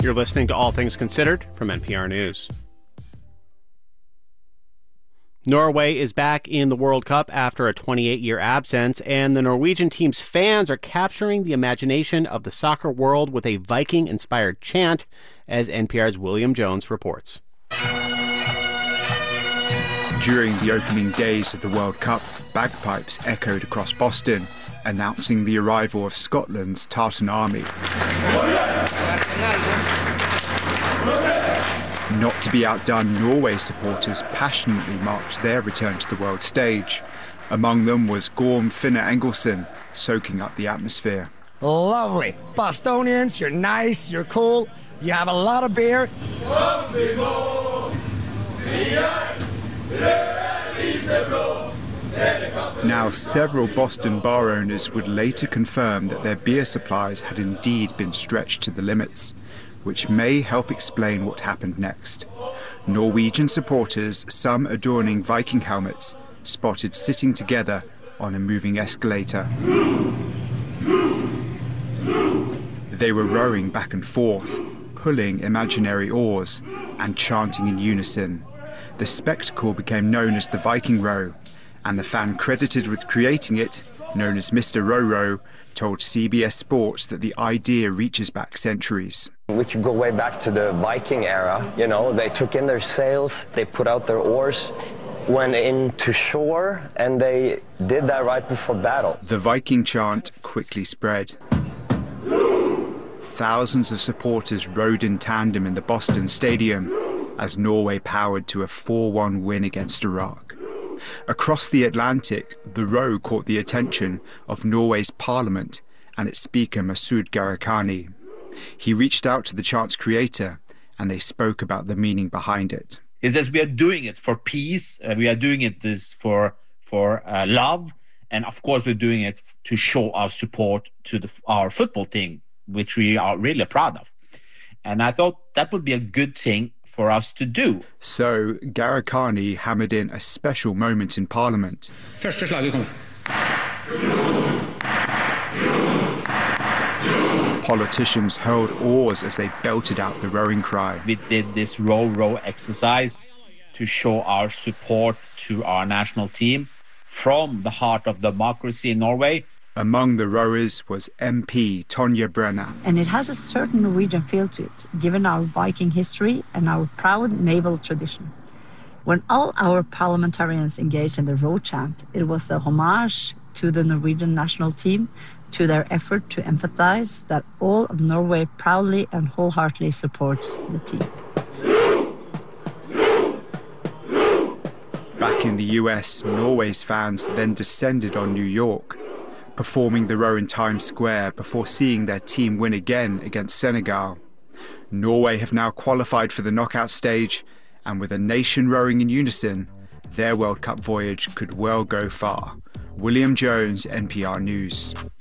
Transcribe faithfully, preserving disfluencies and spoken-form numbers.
You're listening to All Things Considered from N P R News. Norway is back in the World Cup after a twenty-eight year absence, and the Norwegian team's fans are capturing the imagination of the soccer world with a Viking-inspired chant, as N P R's William Jones reports. During the opening days of the World Cup, bagpipes echoed across Boston, announcing the arrival of Scotland's Tartan Army. Not to be outdone, Norway's supporters passionately marched their return to the world stage. Among them was Gorm Finne Engelsen, soaking up the atmosphere. Lovely. Bostonians, you're nice, you're cool, you have a lot of beer. Now, several Boston bar owners would later confirm that their beer supplies had indeed been stretched to the limits, which may help explain what happened next. Norwegian supporters, some adorning Viking helmets, spotted sitting together on a moving escalator. They were rowing back and forth, pulling imaginary oars and chanting in unison. The spectacle became known as the Viking Row, and the fan credited with creating it, known as Mister Row-Row, told C B S Sports that the idea reaches back centuries. We could go way back to the Viking era. You know, they took in their sails, they put out their oars, went into shore, and they did that right before battle. The Viking chant quickly spread. Thousands of supporters rode in tandem in the Boston Stadium as Norway powered to a four one win against Iraq. Across the Atlantic, the row caught the attention of Norway's parliament and its speaker Masud Gharahkhani. He reached out to the chant's creator, and they spoke about the meaning behind it. It says we are doing it for peace, uh, we are doing it this for for uh, love, and of course we're doing it to show our support to the, our football team, which we are really proud of. And I thought that would be a good thing for us to do. So Gharahkhani hammered in a special moment in Parliament. Første slaget kommer. Politicians hurled oars as they belted out the rowing cry. We did this row-row exercise to show our support to our national team from the heart of democracy in Norway. Among the rowers was M P Tonje Brenna. And it has a certain Norwegian feel to it, given our Viking history and our proud naval tradition. When all our parliamentarians engaged in the row chant, it was a homage to the Norwegian national team, to their effort to emphasize that all of Norway proudly and wholeheartedly supports the team. Back in the U S, Norway's fans then descended on New York, performing the row in Times Square before seeing their team win again against Senegal. Norway have now qualified for the knockout stage, and with a nation rowing in unison, their World Cup voyage could well go far. William Jones, N P R News.